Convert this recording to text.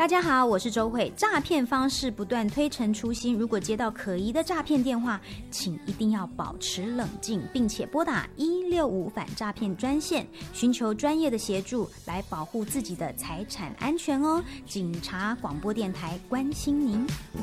大家好，我是周慧。诈骗方式不断推陈出新，如果接到可疑的诈骗电话，请一定要保持冷静，并且拨打165反诈骗专线，寻求专业的协助来保护自己的财产安全哦。警察广播电台关心您。